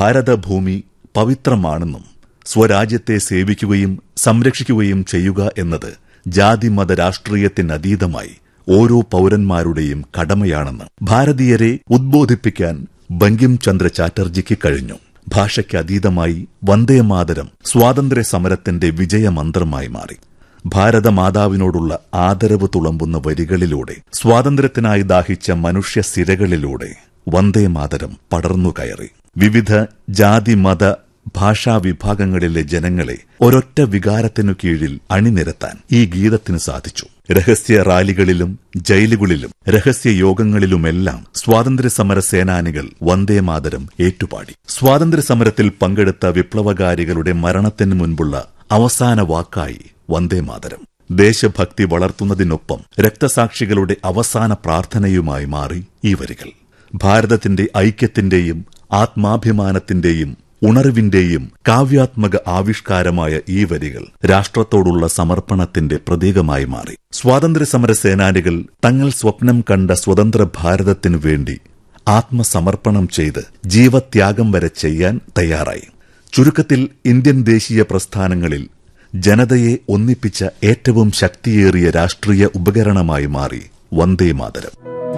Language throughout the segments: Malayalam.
ഭാരതഭൂമി പവിത്രമാണെന്നും സ്വരാജ്യത്തെ സേവിക്കുകയും സംരക്ഷിക്കുകയും ചെയ്യുക എന്നത് ജാതിമത രാഷ്ട്രീയത്തിനതീതമായി ഓരോ പൌരന്മാരുടെയും കടമയാണെന്ന് ഭാരതീയരെ ഉദ്ബോധിപ്പിക്കാൻ ബങ്കിം ചന്ദ്ര ചാറ്റർജിക്ക് കഴിഞ്ഞു. ഭാഷയ്ക്കതീതമായി വന്ദേമാതരം സ്വാതന്ത്ര്യ സമരത്തിന്റെ വിജയമന്ത്രമായി മാറി. ഭാരതമാതാവിനോടുള്ള ആദരവ് തുളമ്പുന്ന വരികളിലൂടെ, സ്വാതന്ത്ര്യത്തിനായി ദാഹിച്ച മനുഷ്യ സിരകളിലൂടെ വന്ദേമാതരം പടർന്നുകയറി. വിവിധ ജാതി മത ഭാഷാ വിഭാഗങ്ങളിലെ ജനങ്ങളെ ഒരൊറ്റ വികാരത്തിനു കീഴിൽ അണിനിരത്താൻ ഈ ഗീതത്തിന് സാധിച്ചു. രഹസ്യ റാലികളിലും ജയിലുകളിലും രഹസ്യയോഗങ്ങളിലുമെല്ലാം സ്വാതന്ത്ര്യസമര സേനാനികൾ വന്ദേമാതരം ഏറ്റുപാടി. സ്വാതന്ത്ര്യസമരത്തിൽ പങ്കെടുത്ത വിപ്ലവകാരികളുടെ മരണത്തിന് മുൻപുള്ള അവസാന വാക്കായി വന്ദേമാതരം. ദേശഭക്തി വളർത്തുന്നതിനൊപ്പം രക്തസാക്ഷികളുടെ അവസാന പ്രാർത്ഥനയുമായി മാറി ഈ വരികൾ. ഭാരതത്തിന്റെ ഐക്യത്തിന്റെയും ആത്മാഭിമാനത്തിന്റെയും ഉണർവിന്റെയും കാവ്യാത്മക ആവിഷ്കാരമായ ഈ വരികൾ രാഷ്ട്രത്തോടുള്ള സമർപ്പണത്തിന്റെ പ്രതീകമായി മാറി. സ്വാതന്ത്ര്യസമര സേനാനികൾ തങ്ങൾ സ്വപ്നം കണ്ട സ്വതന്ത്ര ഭാരതത്തിനു വേണ്ടി ആത്മസമർപ്പണം ചെയ്ത് ജീവത്യാഗം വരെ ചെയ്യാൻ തയ്യാറായി. ചുരുക്കത്തിൽ ഇന്ത്യൻ ദേശീയ പ്രസ്ഥാനങ്ങളിൽ ജനതയെ ഒന്നിപ്പിച്ച ഏറ്റവും ശക്തിയേറിയ രാഷ്ട്രീയ ഉപകരണമായി മാറി വന്ദേമാതരം.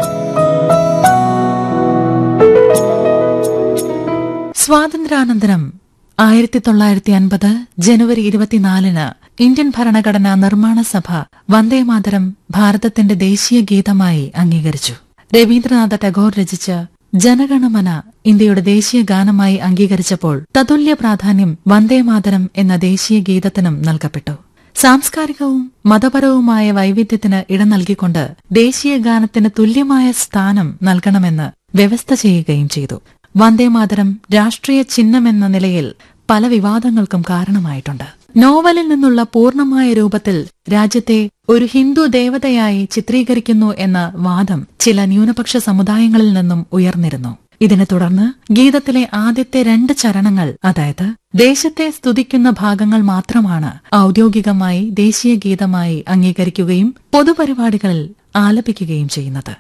സ്വാതന്ത്ര്യാനന്തരം 1950 ജനുവരി 24 ഇന്ത്യൻ ഭരണഘടനാ നിർമ്മാണ സഭ വന്ദേമാതരം ഭാരതത്തിന്റെ ദേശീയ ഗീതമായി അംഗീകരിച്ചു. രവീന്ദ്രനാഥ ടാഗോർ രചിച്ച ജനഗണമന ഇന്ത്യയുടെ ദേശീയ ഗാനമായി അംഗീകരിച്ചപ്പോൾ തതുല്യ പ്രാധാന്യം വന്ദേമാതരം എന്ന ദേശീയ ഗീതത്തിനും നൽകപ്പെട്ടു. സാംസ്കാരികവും മതപരവുമായ വൈവിധ്യത്തിന് ഇടം നൽകിക്കൊണ്ട് ദേശീയ ഗാനത്തിന് തുല്യമായ സ്ഥാനം നൽകണമെന്ന് വ്യവസ്ഥ ചെയ്യുകയും ചെയ്തു. വന്ദേമാതരം രാഷ്ട്രീയ ചിഹ്നമെന്ന നിലയിൽ പല വിവാദങ്ങൾക്കും കാരണമായിട്ടുണ്ട്. നോവലിൽ നിന്നുള്ള പൂർണ്ണമായ രൂപത്തിൽ രാജ്യത്തെ ഒരു ഹിന്ദു ദേവതയായി ചിത്രീകരിക്കുന്നു എന്ന വാദം ചില ന്യൂനപക്ഷ സമുദായങ്ങളിൽ നിന്നും ഉയർന്നിരുന്നു. ഇതിനെ തുടർന്ന് ഗീതത്തിലെ ആദ്യത്തെ 2 ചരണങ്ങൾ, അതായത് ദേശത്തെ സ്തുതിക്കുന്ന ഭാഗങ്ങൾ മാത്രമാണ് ഔദ്യോഗികമായി ദേശീയ ഗീതമായി അംഗീകരിക്കുകയും പൊതുപരിപാടികളിൽ ആലപിക്കുകയും ചെയ്യുന്നത്.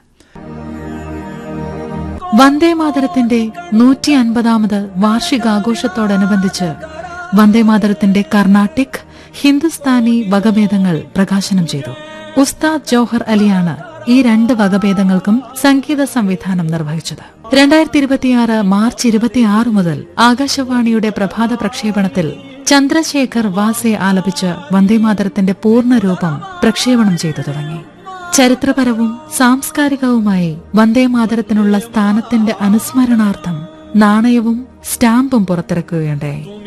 വന്ദേമാതരത്തിന്റെ 150ാമത് വാർഷികാഘോഷത്തോടനുബന്ധിച്ച് വന്ദേമാതരത്തിന്റെ കർണാട്ടിക്, ഹിന്ദുസ്ഥാനി വകഭേദങ്ങൾ പ്രകാശനം ചെയ്തു. ഉസ്താദ് ജോഹർ അലിയാണ് ഈ 2 വകഭേദങ്ങൾക്കും സംഗീത സംവിധാനം നിർവഹിച്ചത്. 2026 മാർച്ച് 26 മുതൽ ആകാശവാണിയുടെ പ്രഭാത പ്രക്ഷേപണത്തിൽ ചന്ദ്രശേഖർ വാസെ ആലപിച്ച വന്ദേമാതരത്തിന്റെ പൂർണ്ണരൂപം പ്രക്ഷേപണം ചെയ്തു തുടങ്ങി. ചരിത്രപരവും സാംസ്കാരികവുമായി വന്ദേമാതരത്തിനുള്ള സ്ഥാനത്തിന്റെ അനുസ്മരണാർത്ഥം നാണയവും സ്റ്റാമ്പും പുറത്തിറക്കുകയുണ്ടായി.